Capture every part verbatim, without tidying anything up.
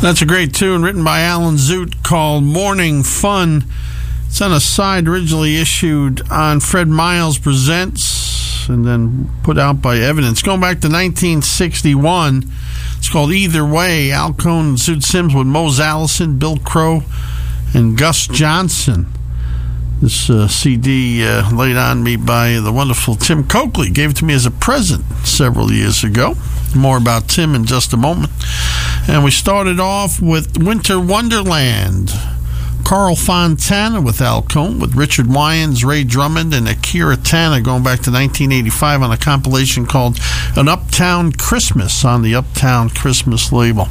That's a great tune written by Alan Zoot called Morning Fun. It's on a side originally issued on Fred Miles Presents and then put out by Evidence. Going back to nineteen sixty-one, it's called Either Way. Al Cohn and Zoot Sims with Mose Allison, Bill Crow, and Gus Johnson. This uh, C D uh, laid on me by the wonderful Tim Coakley. Gave it to me as a present several years ago. More about Tim in just a moment. And we started off with Winter Wonderland. Carl Fontana with Al Cohn, with Richard Wyans, Ray Drummond, and Akira Tanner, going back to nineteen eighty-five on a compilation called An Uptown Christmas on the Uptown Christmas label.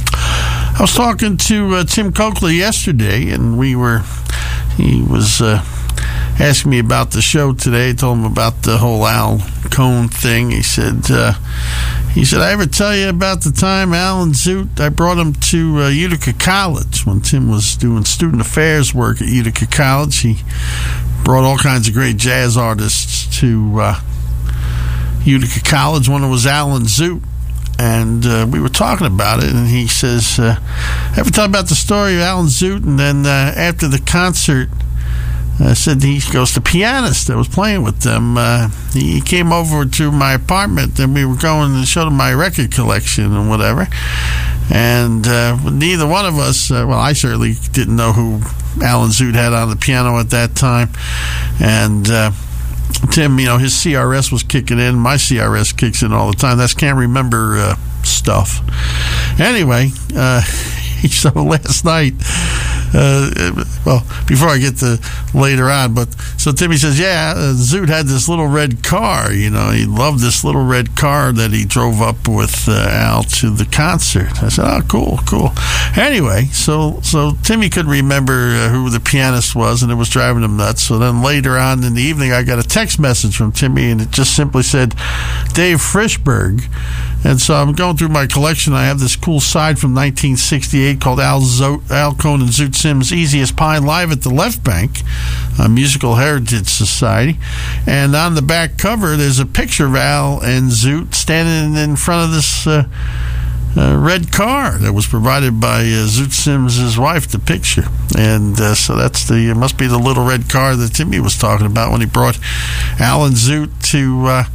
I was talking to uh, Tim Coakley yesterday, and we were, he was uh, asking me about the show today. I told him about the whole Al Cohn thing. He said, uh, he said, I ever tell you about the time Alan Zoot, I brought him to uh, Utica College when Tim was doing student affairs work at Utica College. He brought all kinds of great jazz artists to uh, Utica College. One was Alan Zoot. And uh, we were talking about it, and he says, uh, ever tell about the story of Alan Zoot? And then uh, after the concert, uh, said he goes, the pianist that was playing with them, uh, he came over to my apartment, and we were going and showed him my record collection and whatever. And uh, neither one of us, uh, well, I certainly didn't know who Alan Zoot had on the piano at that time. And uh, Tim, you know, his C R S was kicking in. My C R S kicks in all the time. That's can't remember uh, stuff. Anyway, uh, so last night, uh, well, before I get to later on, but so Timmy says, yeah, uh, Zoot had this little red car. You know, he loved this little red car that he drove up with uh, Al to the concert. I said, oh, cool, cool. Anyway, so so Timmy could remember uh, who the pianist was, and it was driving him nuts. So then later on in the evening, I got a text message from Timmy, and it just simply said, Dave Frischberg. And so I'm going through my collection. I have this cool side from nineteen sixty-eight called Al, Zo- Al Cohn and Zoot Sims' Easy as Pie live at the Left Bank, a Musical Heritage Society. And on the back cover, there's a picture of Al and Zoot standing in front of this uh, uh, red car that was provided by uh, Zoot Sims' wife, the picture. And uh, so that's the, it must be the little red car that Timmy was talking about when he brought Al and Zoot to... Uh,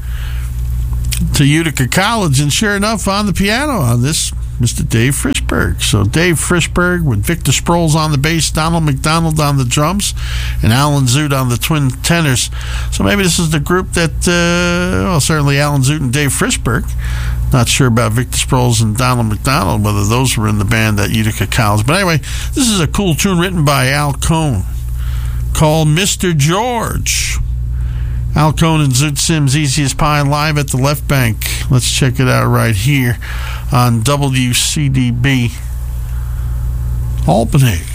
to Utica College, and sure enough, on the piano on this, Mister Dave Frischberg. So Dave Frischberg with Victor Sproles on the bass, Donald McDonald on the drums, and Alan Zoot on the twin tenors. So maybe this is the group that, uh, well, certainly Alan Zoot and Dave Frischberg. Not sure about Victor Sproles and Donald McDonald, whether those were in the band at Utica College. But anyway, this is a cool tune written by Al Cohn called Mister George. Al Cohn and Zoot Sims' Easy as Pie live at the Left Bank. Let's check it out right here on W C D B Albany.